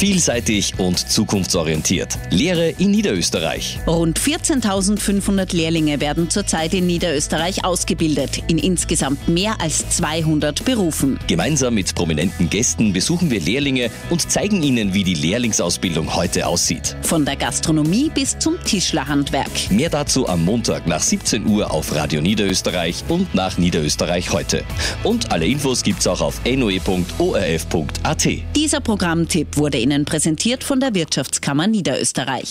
Vielseitig und zukunftsorientiert. Lehre in Niederösterreich. Rund 14.500 Lehrlinge werden zurzeit in Niederösterreich ausgebildet, in insgesamt mehr als 200 Berufen. Gemeinsam mit prominenten Gästen besuchen wir Lehrlinge und zeigen ihnen, wie die Lehrlingsausbildung heute aussieht. Von der Gastronomie bis zum Tischlerhandwerk. Mehr dazu am Montag nach 17 Uhr auf Radio Niederösterreich und nach Niederösterreich heute. Und alle Infos gibt's auch auf noe.orf.at. Dieser Programmtipp wurde Ihnen präsentiert von der Wirtschaftskammer Niederösterreich.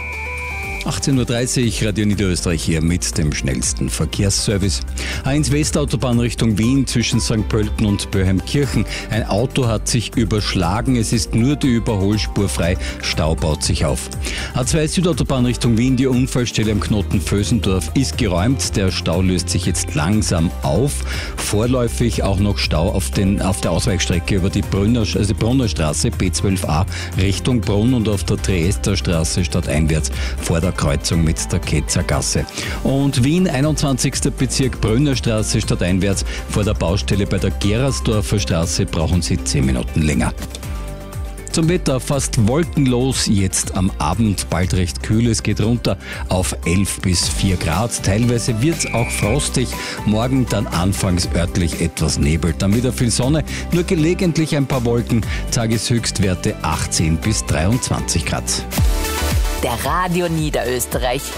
18.30 Uhr, Radio Niederösterreich hier mit dem schnellsten Verkehrsservice. A1 Westautobahn Richtung Wien zwischen St. Pölten und Böheimkirchen. Ein Auto hat sich überschlagen, es ist nur die Überholspur frei, Stau baut sich auf. A2 Südautobahn Richtung Wien, die Unfallstelle am Knoten Vösendorf ist geräumt, der Stau löst sich jetzt langsam auf. Vorläufig auch noch Stau auf der Ausweichstrecke über die Brunnerstraße B12a Richtung Brunn und auf der Triester-Straße stadteinwärts vor der Kreuzung mit der Ketzergasse. Und Wien, 21. Bezirk Brünnerstraße stadteinwärts vor der Baustelle bei der Gerasdorfer Straße brauchen Sie 10 Minuten länger. Zum Wetter, fast wolkenlos, jetzt am Abend bald recht kühl, es geht runter auf 11 bis 4 Grad. Teilweise wird es auch frostig, morgen dann anfangs örtlich etwas Nebel, dann wieder viel Sonne, nur gelegentlich ein paar Wolken, Tageshöchstwerte 18 bis 23 Grad. Der Radio Niederösterreich